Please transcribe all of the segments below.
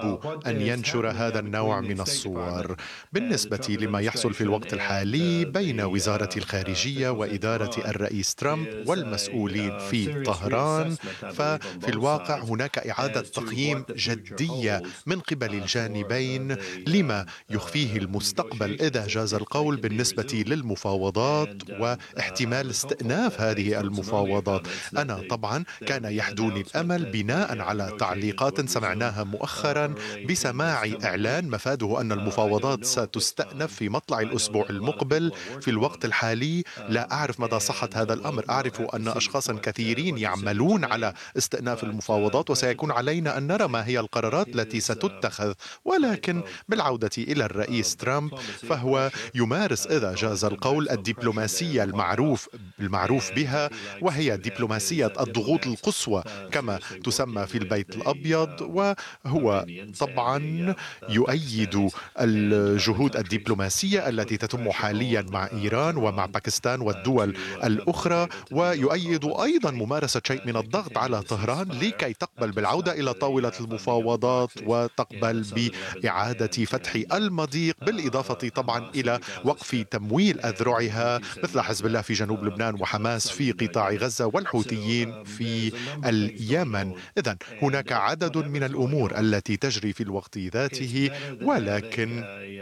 يجب أن ينشر هذا النوع من الصور. بالنسبة لما يحصل في الوقت الحالي بين وزارة الخارجية وإدارة الرئيس ترامب والمسؤولين في طهران، ففي الواقع هناك إعادة تقييم جدية من قبل الجانبين لما يخفيه المستقبل إذا جاز القول بالنسبة للمفاوضات واحتمال استئناف هذه المفاوضات. أنا طبعا كان يحدوني الأمل بناء على تعليقات سمعناها مؤخرا بسماع إعلان مفاده أن المفاوضات ستستأنف في مطلع الأسبوع المقبل. في الوقت الحالي لا أعرف مدى صحة هذا الأمر. أعرف أن أشخاصا كثيرين يعملون على استئناف المفاوضات، وسيكون علينا أن نرى ما هي القرارات التي ستتخذ. ولكن بالعودة إلى الرئيس ترامب، فهو يمارس إذا جاز القول الدبلوماسية المعروف بها، وهي دبلوماسية الضغوط القصوى كما تسمى في البيت الأبيض. وهو طبعا يؤيد الجهود الدبلوماسية التي تتم حاليا مع إيران ومع باكستان والدول الأخرى، ويؤيد أيضا ممارسة شيء من الضغط على طهران لكي تقبل بالعودة إلى طاولة المفاوضات وتقبل بإعادة فتح المضيق، بالإضافة طبعا إلى وقف تمويل أذرعها مثل حزب الله في جنوب لبنان وحماس في قطاع غزة والحوثيين في اليمن. إذن هناك عدد من الأمور التي تجري في الوقت ذاته، ولكن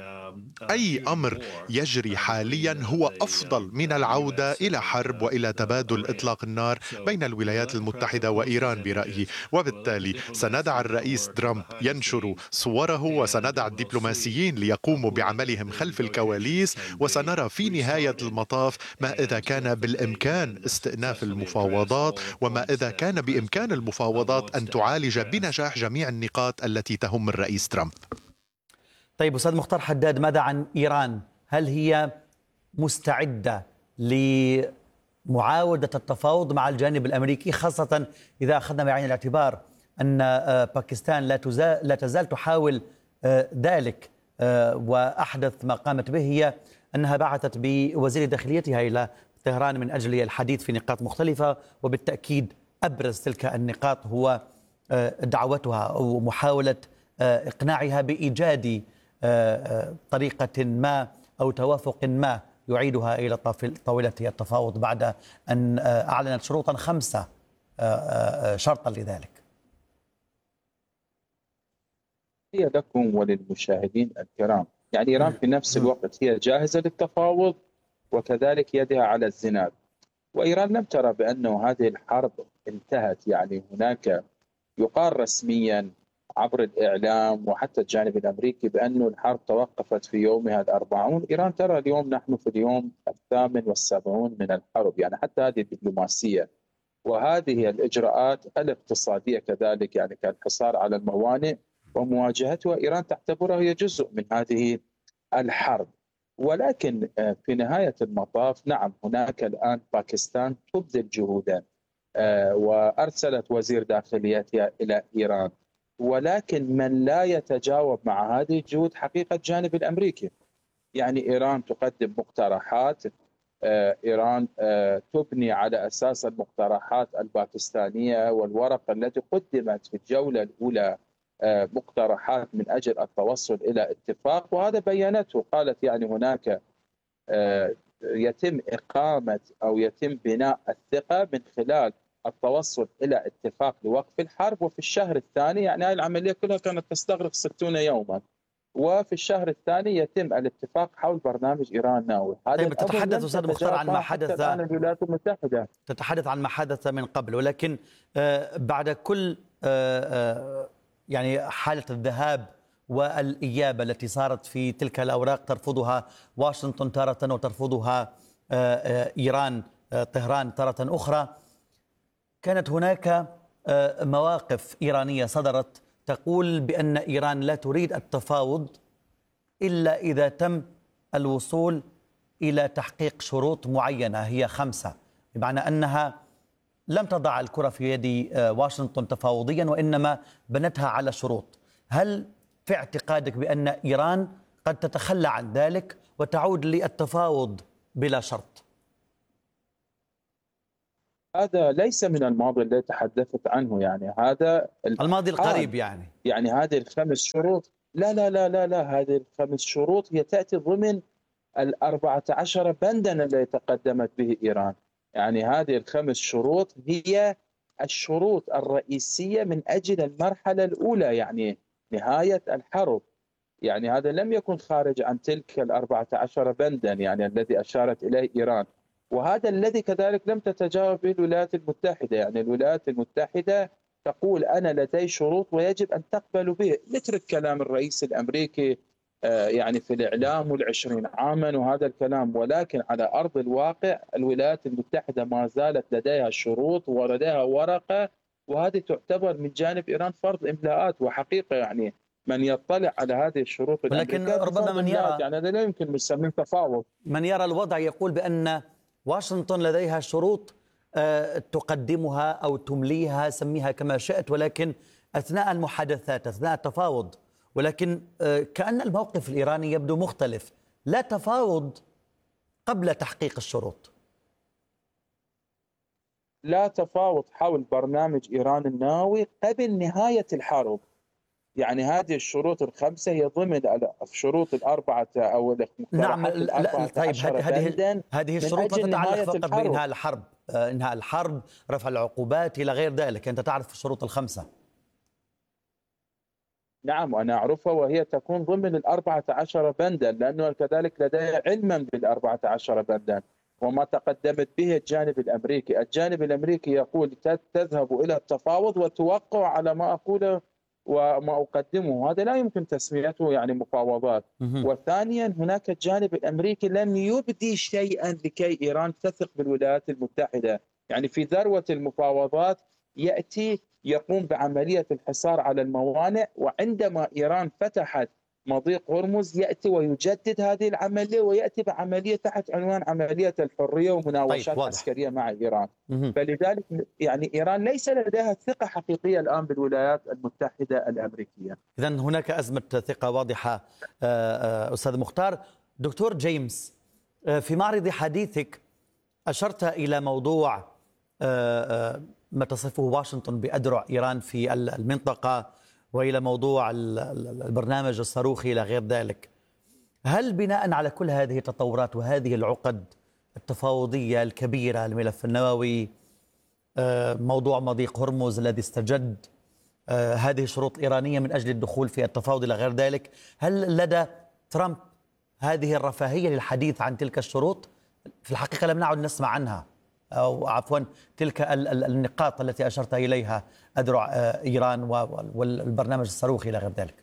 أي أمر يجري حاليا هو أفضل من العودة إلى حرب وإلى تبادل إطلاق النار بين الولايات المتحدة وإيران برأيي. وبالتالي سندع الرئيس ترامب ينشر صوره، وسندع الدبلوماسيين ليقوموا بعملهم خلف الكواليس، وسنرى في نهاية المطاف ما إذا كان بالإمكان استئناف المفاوضات، وما إذا كان بإمكان المفاوضات أن تعالج بنجاح جميع النقاط التي تهم الرئيس ترامب. طيب أستاذ مختار حداد، ماذا عن إيران؟ هل هي مستعدة لمعاودة التفاوض مع الجانب الأمريكي، خاصة إذا أخذنا بعين الاعتبار أن باكستان لا تزال تحاول ذلك، وأحدث ما قامت به هي أنها بعثت بوزير داخليتها إلى طهران من أجل الحديث في نقاط مختلفة، وبالتأكيد أبرز تلك النقاط هو دعوتها أو محاولة إقناعها بإيجاد طريقة ما أو توافق ما يعيدها إلى طاولة التفاوض بعد أن أعلنت شروطا 5 شرطا لذلك. هي لكم وللمشاهدين الكرام، يعني إيران في نفس الوقت هي جاهزة للتفاوض وكذلك يدها على الزناد، وإيران لم ترى بأنه هذه الحرب انتهت. يعني هناك يقال رسميا عبر الإعلام وحتى الجانب الأمريكي بأن الحرب توقفت في يومها ال40. إيران ترى اليوم نحن في اليوم ال78 من الحرب، يعني حتى هذه الدبلوماسية وهذه الإجراءات الاقتصادية كذلك، يعني كالحصار على الموانئ ومواجهتها، إيران تعتبرها هي جزء من هذه الحرب. ولكن في نهاية المطاف نعم، هناك الآن باكستان تبذل جهودا وأرسلت وزير داخليتها إلى إيران، ولكن من لا يتجاوب مع هذه الجهود حقيقة الجانب الأمريكي. يعني إيران تقدم مقترحات، إيران تبني على أساس المقترحات الباكستانية والورقة التي قدمت في الجولة الأولى، مقترحات من أجل التوصل إلى اتفاق، وهذا بيّنته. قالت يعني هناك يتم إقامة أو يتم بناء الثقة من خلال التوصل إلى اتفاق لوقف الحرب، وفي الشهر الثاني، يعني هذه العملية كلها كانت تستغرق 60 يوما، وفي الشهر الثاني يتم الاتفاق حول برنامج إيران ناوي. طيب تتحدث أستاذ مختار عن ما حدث الآن الولايات المتحدة، تتحدث عن ما حدث من قبل، ولكن بعد كل يعني حالة الذهاب والإياب التي صارت في تلك الأوراق ترفضها واشنطن تارة وترفضها إيران طهران تارة أخرى، كانت هناك مواقف إيرانية صدرت تقول بأن إيران لا تريد التفاوض إلا إذا تم الوصول إلى تحقيق شروط معينة هي 5، بمعنى أنها لم تضع الكرة في يد واشنطن تفاوضيا، وإنما بنتها على شروط. هل في اعتقادك بأن إيران قد تتخلى عن ذلك وتعود للتفاوض بلا شرط؟ هذا ليس من الماضي الذي تحدثت عنه، يعني هذا الماضي الآن. القريب يعني. يعني هذه الخمس شروط، لا لا لا لا لا، هذه الخمس شروط هي تأتي ضمن ال14 بندا التي تقدمت به إيران. يعني هذه الخمس شروط هي الشروط الرئيسية من أجل المرحلة الأولى، يعني نهاية الحرب. يعني هذا لم يكن خارج عن تلك ال14 بندا يعني الذي أشارت إليه إيران، وهذا الذي كذلك لم تتجاوب به الولايات المتحدة. يعني الولايات المتحدة تقول أنا لدي شروط ويجب أن تقبلوا به. نترك كلام الرئيس الأمريكي يعني في الإعلام وال20 عاما وهذا الكلام، ولكن على أرض الواقع الولايات المتحدة ما زالت لديها شروط ولديها ورقة، وهذه تعتبر من جانب إيران فرض إملاءات. وحقيقة يعني من يطلع على هذه الشروط ولكن الأمريكية ربما فرض إملاءات، يعني هذا لا يمكن نسميه تفاوض. من يرى الوضع يقول بأن واشنطن لديها شروط تقدمها أو تمليها، سميها كما شئت، ولكن أثناء المحادثات أثناء التفاوض. ولكن كأن الموقف الإيراني يبدو مختلف، لا تفاوض قبل تحقيق الشروط. لا تفاوض حول برنامج إيران النووي قبل نهاية الحرب. يعني هذه الشروط الخمسة هي ضمن الشروط الأربعة أو نعم. الأربعة طيب، عشر بندا هذه من الشروط لا أجل تتعلق نهاية فقط الحرب. بإنهاء الحرب، إنهاء الحرب، رفع العقوبات إلى غير ذلك. أنت تعرف الشروط الخمسة. نعم أنا أعرفها، وهي تكون ضمن ال14 بندا، لأنه كذلك لدي علما بال14 بندا وما تقدمت به الجانب الأمريكي. الجانب الأمريكي يقول تذهب إلى التفاوض وتوقع على ما أقوله وما أقدمه، هذا لا يمكن تسميته يعني مفاوضات. وثانيا هناك الجانب الأمريكي لم يبدي شيئا لكي إيران تثق بالولايات المتحدة. يعني في ذروة المفاوضات يأتي يقوم بعملية الحصار على الموانئ، وعندما إيران فتحت مضيق هرمز يأتي ويجدد هذه العملية ويأتي بعملية تحت عنوان عملية الحرية ومناوشات عسكرية مع إيران. فلذلك يعني إيران ليس لديها ثقة حقيقية الآن بالولايات المتحدة الأمريكية. إذن هناك أزمة ثقة واضحة. أستاذ مختار. دكتور جيمس، في معرض حديثك أشرت إلى موضوع ما تصفه واشنطن بأذرع إيران في المنطقة، وإلى موضوع البرنامج الصاروخي إلى غير ذلك. هل بناء على كل هذه التطورات وهذه العقد التفاوضية الكبيرة، الملف النووي، موضوع مضيق هرمز الذي استجد، هذه شروط إيرانية من أجل الدخول في التفاوض إلى غير ذلك، هل لدى ترامب هذه الرفاهية للحديث عن تلك الشروط؟ في الحقيقة لم نعد نسمع عنها، أو عفوا تلك النقاط التي أشرت إليها، أذرع إيران والبرنامج الصاروخي إلى غير ذلك.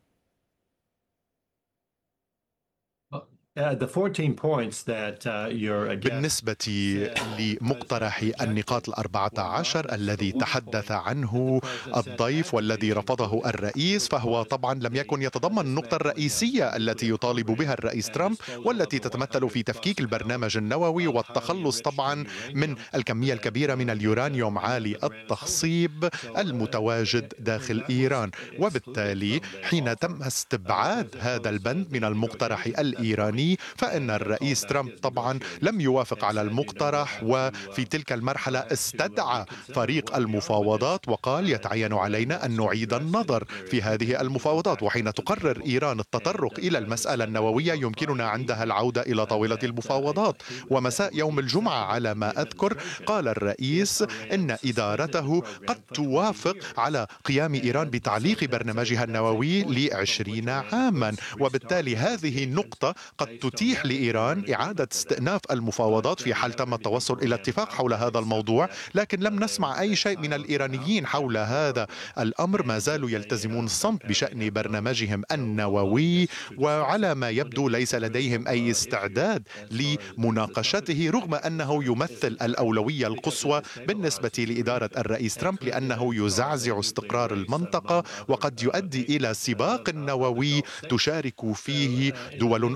بالنسبة لمقترح النقاط 14 الذي تحدث عنه الضيف والذي رفضه الرئيس، فهو طبعا لم يكن يتضمن النقطة الرئيسية التي يطالب بها الرئيس ترامب، والتي تتمثل في تفكيك البرنامج النووي والتخلص طبعا من الكمية الكبيرة من اليورانيوم عالي التخصيب المتواجد داخل إيران. وبالتالي حين تم استبعاد هذا البند من المقترح الإيراني، فإن الرئيس ترامب طبعا لم يوافق على المقترح، وفي تلك المرحلة استدعى فريق المفاوضات وقال يتعين علينا أن نعيد النظر في هذه المفاوضات، وحين تقرر إيران التطرق إلى المسألة النووية يمكننا عندها العودة إلى طاولة المفاوضات. ومساء يوم الجمعة على ما أذكر قال الرئيس إن إدارته قد توافق على قيام إيران بتعليق برنامجها النووي ل20 عاما، وبالتالي هذه النقطة قد تتيح لإيران إعادة استئناف المفاوضات في حال تم التوصل إلى اتفاق حول هذا الموضوع. لكن لم نسمع أي شيء من الإيرانيين حول هذا الأمر، ما زالوا يلتزمون الصمت بشأن برنامجهم النووي، وعلى ما يبدو ليس لديهم أي استعداد لمناقشته، رغم أنه يمثل الأولوية القصوى بالنسبة لإدارة الرئيس ترامب، لأنه يزعزع استقرار المنطقة وقد يؤدي إلى سباق نووي تشارك فيه دول أخرى في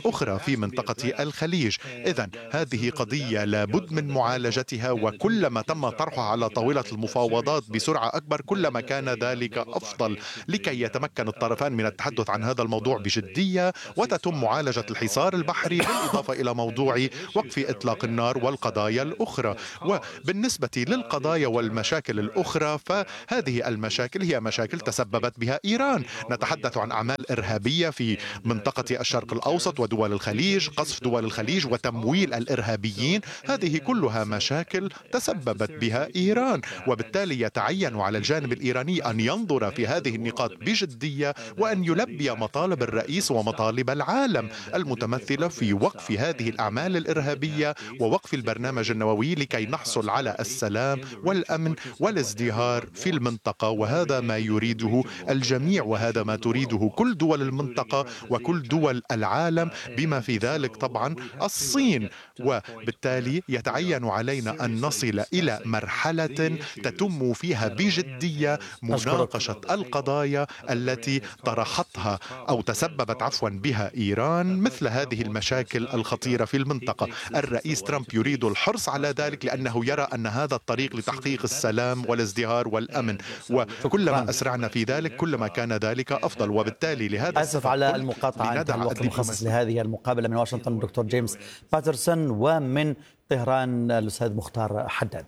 في منطقة الخليج. إذن هذه قضية لابد من معالجتها، وكلما تم طرحها على طاولة المفاوضات بسرعة أكبر كلما كان ذلك أفضل، لكي يتمكن الطرفان من التحدث عن هذا الموضوع بجدية وتتم معالجة الحصار البحري، بالإضافة إلى موضوع وقف إطلاق النار والقضايا الأخرى. وبالنسبة للقضايا والمشاكل الأخرى فهذه المشاكل هي مشاكل تسببت بها إيران. نتحدث عن أعمال إرهابية في منطقة الشرق الأوسط ودول الخليج، قصف دول الخليج وتمويل الإرهابيين، هذه كلها مشاكل تسببت بها إيران، وبالتالي يتعين على الجانب الإيراني أن ينظر في هذه النقاط بجدية وأن يلبي مطالب الرئيس ومطالب العالم المتمثلة في وقف هذه الأعمال الإرهابية ووقف البرنامج النووي لكي نحصل على السلام والأمن والازدهار في المنطقة. وهذا ما يريده الجميع، وهذا ما تريده كل دول المنطقة وكل دول العالم، بما في ذلك طبعا الصين. وبالتالي يتعين علينا أن نصل إلى مرحلة تتم فيها بجدية مناقشة القضايا التي طرحتها أو تسببت بها إيران، مثل هذه المشاكل الخطيرة في المنطقة. الرئيس ترامب يريد الحرص على ذلك لأنه يرى أن هذا الطريق لتحقيق السلام والازدهار والأمن، وكلما أسرعنا في ذلك كلما كان ذلك أفضل. وبالتالي لهذا أسف على المقاطعة عن الوقت المخصص لهذه المقابلة. من واشنطن الدكتور جيمس باترسون، ومن طهران الأستاذ مختار حداد.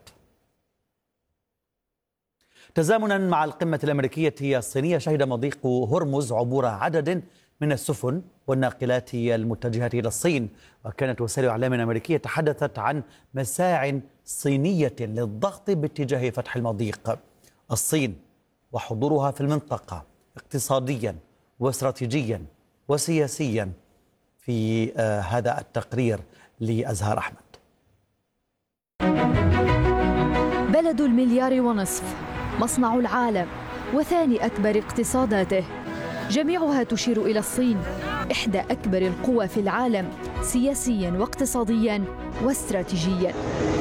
تزامنا مع القمة الأمريكية الصينية، شهد مضيق هرمز عبور عدد من السفن والناقلات المتجهة إلى الصين، وكانت وسائل إعلام أمريكية تحدثت عن مساع صينية للضغط باتجاه فتح المضيق. الصين وحضورها في المنطقة اقتصاديا واستراتيجيا وسياسيا، في هذا التقرير لأزهار أحمد. بلد 1.5 مليار، مصنع العالم وثاني أكبر اقتصاداته، جميعها تشير إلى الصين، إحدى أكبر القوى في العالم سياسياً واقتصادياً واستراتيجياً.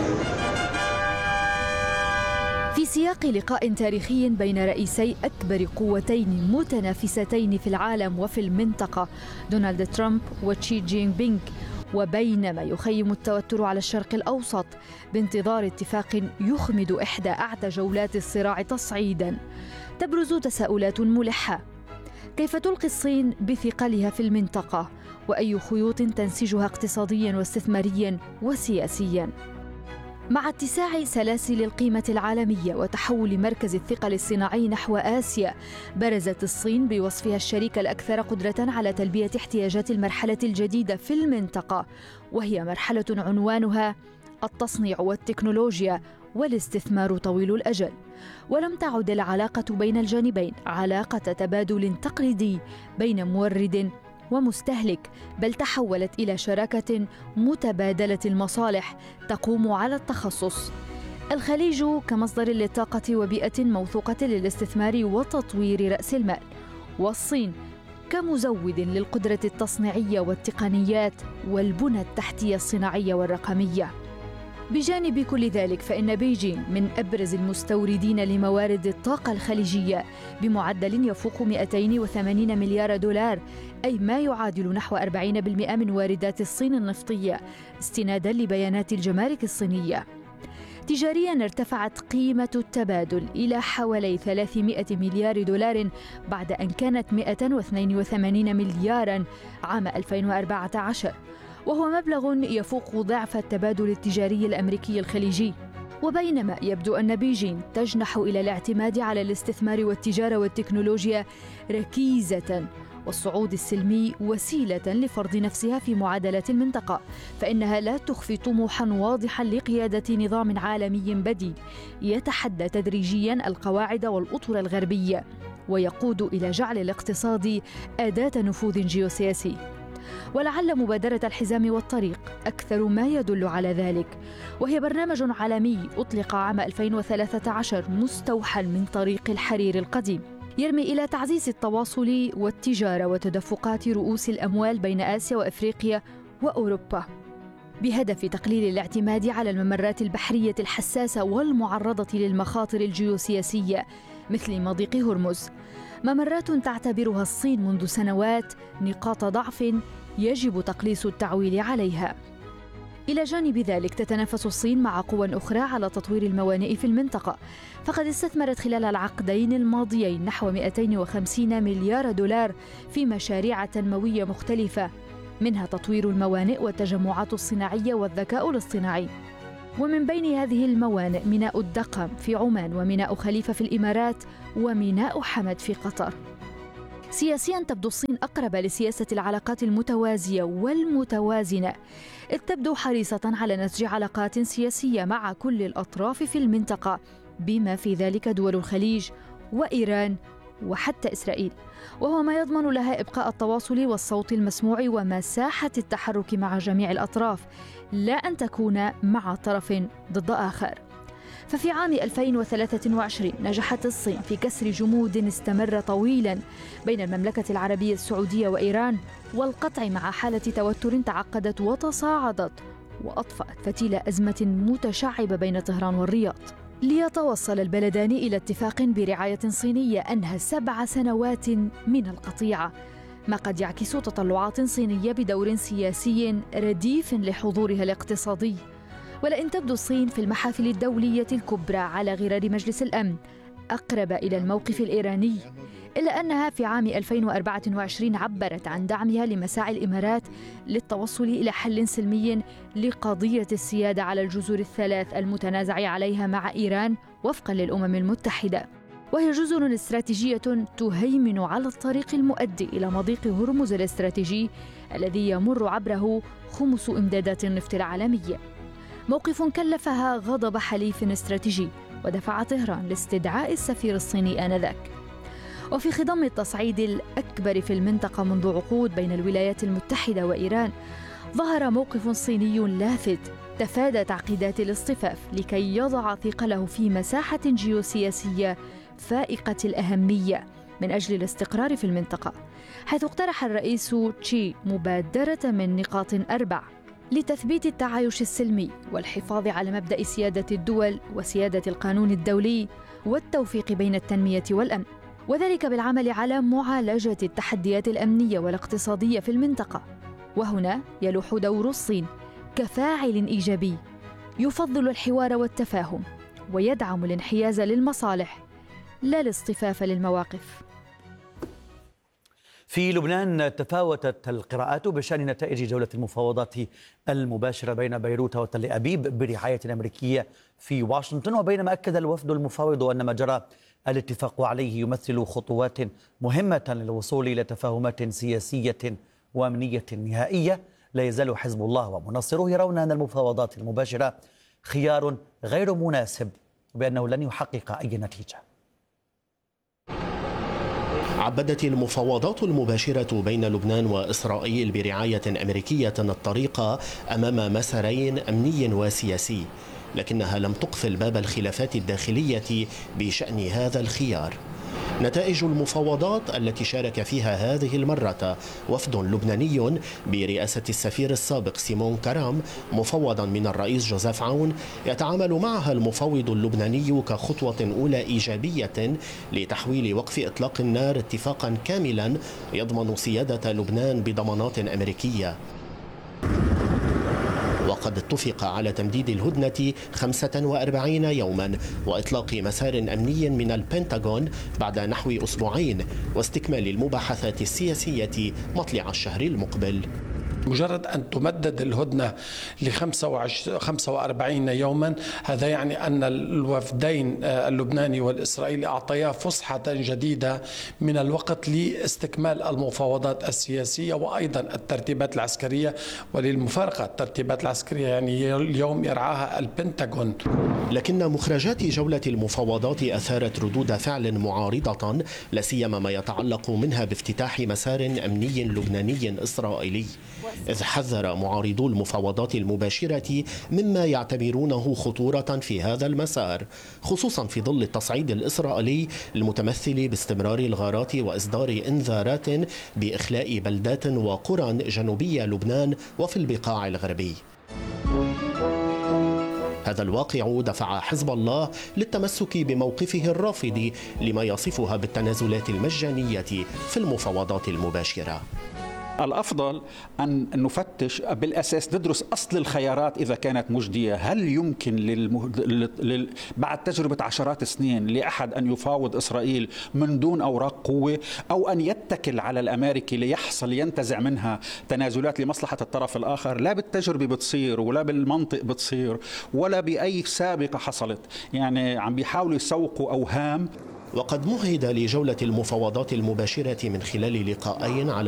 في سياق لقاء تاريخي بين رئيسي أكبر قوتين متنافستين في العالم وفي المنطقة، دونالد ترامب وشي جين بينغ، وبينما يخيم التوتر على الشرق الأوسط بانتظار اتفاق يخمد إحدى أعتى جولات الصراع تصعيداً، تبرز تساؤلات ملحة. كيف تلقي الصين بثقلها في المنطقة؟ وأي خيوط تنسجها اقتصادياً واستثمارياً وسياسياً؟ مع اتساع سلاسل القيمة العالمية وتحول مركز الثقل الصناعي نحو آسيا، برزت الصين بوصفها الشريك الأكثر قدرة على تلبية احتياجات المرحلة الجديدة في المنطقة، وهي مرحلة عنوانها التصنيع والتكنولوجيا والاستثمار طويل الأجل. ولم تعد العلاقة بين الجانبين علاقة تبادل تقليدي بين مورد ومستهلك، بل تحولت إلى شراكة متبادلة المصالح تقوم على التخصص. الخليج كمصدر للطاقة وبيئة موثوقة للاستثمار وتطوير رأس المال، والصين كمزود للقدرة التصنيعية والتقنيات والبنى التحتية الصناعية والرقمية. بجانب كل ذلك، فإن بيجين من أبرز المستوردين لموارد الطاقة الخليجية بمعدل يفوق 280 مليار دولار، أي ما يعادل نحو 40% من واردات الصين النفطية، استناداً لبيانات الجمارك الصينية. تجارياً ارتفعت قيمة التبادل إلى حوالي 300 مليار دولار بعد أن كانت 182 ملياراً عام 2014، وهو مبلغ يفوق ضعف التبادل التجاري الأمريكي الخليجي. وبينما يبدو أن بيجين تجنح إلى الاعتماد على الاستثمار والتجارة والتكنولوجيا ركيزة، والصعود السلمي وسيلة لفرض نفسها في معادلات المنطقة، فإنها لا تخفي طموحاً واضحاً لقيادة نظام عالمي بديل يتحدى تدريجياً القواعد والأطر الغربية، ويقود إلى جعل الاقتصاد أداة نفوذ جيوسياسي. ولعل مبادرة الحزام والطريق أكثر ما يدل على ذلك، وهي برنامج عالمي أطلق عام 2013 مستوحى من طريق الحرير القديم، يرمي إلى تعزيز التواصل والتجارة وتدفقات رؤوس الأموال بين آسيا وأفريقيا وأوروبا، بهدف تقليل الاعتماد على الممرات البحرية الحساسة والمعرضة للمخاطر الجيوسياسية مثل مضيق هرمز، ممرات تعتبرها الصين منذ سنوات نقاط ضعف يجب تقليص التعويل عليها. إلى جانب ذلك تتنافس الصين مع قوى أخرى على تطوير الموانئ في المنطقة، فقد استثمرت خلال العقدين الماضيين نحو 250 مليار دولار في مشاريع تنموية مختلفة، منها تطوير الموانئ والتجمعات الصناعية والذكاء الاصطناعي. ومن بين هذه الموانئ ميناء الدقم في عمان، وميناء خليفة في الإمارات، وميناء حمد في قطر. سياسياً تبدو الصين أقرب لسياسة العلاقات المتوازية والمتوازنة، إذ تبدو حريصة على نسج علاقات سياسية مع كل الأطراف في المنطقة، بما في ذلك دول الخليج وإيران وحتى إسرائيل، وهو ما يضمن لها إبقاء التواصل والصوت المسموع ومساحة التحرك مع جميع الأطراف، لا أن تكون مع طرف ضد آخر. ففي عام 2023 نجحت الصين في كسر جمود استمر طويلا بين المملكة العربية السعودية وإيران، والقطع مع حالة توتر تعقدت وتصاعدت وأطفأت فتيل أزمة متشعبة بين طهران والرياض، ليتوصل البلدان إلى اتفاق برعاية صينية أنهى 7 سنوات من القطيعة، ما قد يعكس تطلعات صينية بدور سياسي رديف لحضورها الاقتصادي. ولئن تبدو الصين في المحافل الدولية الكبرى على غرار مجلس الأمن أقرب إلى الموقف الإيراني، إلا أنها في عام 2024 عبرت عن دعمها لمساعي الإمارات للتوصل إلى حل سلمي لقضية السيادة على الجزر الثلاث المتنازع عليها مع إيران وفقا للأمم المتحدة، وهي جزر استراتيجية تهيمن على الطريق المؤدي إلى مضيق هرمز الاستراتيجي الذي يمر عبره خمس إمدادات النفط العالمية. موقف كلفها غضب حليف استراتيجي ودفع طهران لاستدعاء السفير الصيني آنذاك. وفي خضم التصعيد الأكبر في المنطقة منذ عقود بين الولايات المتحدة وإيران، ظهر موقف صيني لافت تفادى تعقيدات الاصطفاف لكي يضع ثقله في مساحة جيوسياسية فائقة الأهمية من أجل الاستقرار في المنطقة، حيث اقترح الرئيس تشي مبادرة من نقاط 4 لتثبيت التعايش السلمي والحفاظ على مبدأ سيادة الدول وسيادة القانون الدولي والتوفيق بين التنمية والأمن، وذلك بالعمل على معالجة التحديات الأمنية والاقتصادية في المنطقة. وهنا يلوح دور الصين كفاعل إيجابي يفضل الحوار والتفاهم ويدعم الانحياز للمصالح لا الاصطفاف للمواقف. في لبنان تفاوتت القراءات بشأن نتائج جولة المفاوضات المباشرة بين بيروت وتل أبيب برعاية أمريكية في واشنطن، وبينما أكد الوفد المفاوض أن ما جرى الاتفاق عليه يمثل خطوات مهمة للوصول إلى تفاهمات سياسية وأمنية نهائية، لا يزال حزب الله ومناصروه يرون أن المفاوضات المباشرة خيار غير مناسب وبأنه لن يحقق أي نتيجة. عبدت المفاوضات المباشرة بين لبنان وإسرائيل برعاية أمريكية الطريق أمام مسارين أمني وسياسي، لكنها لم تقفل باب الخلافات الداخلية بشأن هذا الخيار. نتائج المفاوضات التي شارك فيها هذه المرة وفد لبناني برئاسة السفير السابق سيمون كرام مفوضا من الرئيس جوزيف عون، يتعامل معها المفوض اللبناني كخطوة أولى إيجابية لتحويل وقف إطلاق النار اتفاقا كاملا يضمن سيادة لبنان بضمانات أمريكية. وقد اتفق على تمديد الهدنة 45 يوما وإطلاق مسار أمني من البنتاغون بعد نحو أسبوعين، واستكمال المباحثات السياسية مطلع الشهر المقبل. مجرد أن تمدد الهدنة ل 45 يوما، هذا يعني أن الوفدين اللبناني والإسرائيلي أعطيا فسحة جديدة من الوقت لاستكمال المفاوضات السياسية وأيضا الترتيبات العسكرية. وللمفارقة الترتيبات العسكرية يعني اليوم يرعاها البنتاغون. لكن مخرجات جولة المفاوضات أثارت ردود فعل معارضة، لا سيما ما يتعلق منها بافتتاح مسار أمني لبناني إسرائيلي، إذ حذر معارضو المفاوضات المباشرة مما يعتبرونه خطورة في هذا المسار، خصوصا في ظل التصعيد الإسرائيلي المتمثل باستمرار الغارات وإصدار إنذارات بإخلاء بلدات وقرى جنوبي لبنان وفي البقاع الغربي. هذا الواقع دفع حزب الله للتمسك بموقفه الرافض لما يصفها بالتنازلات المجانية في المفاوضات المباشرة. الأفضل أن نفتش بالأساس، ندرس أصل الخيارات إذا كانت مجدية. هل يمكن بعد تجربة عشرات السنين لأحد أن يفاوض إسرائيل من دون أوراق قوة، أو أن يتكل على الأمريكي ينتزع منها تنازلات لمصلحة الطرف الآخر؟ لا بالتجربة بتصير، ولا بالمنطق بتصير، ولا بأي سابقة حصلت. يعني عم بيحاولوا يسوقوا أوهام. وقد مهد لجولة المفاوضات المباشرة من خلال لقاءين على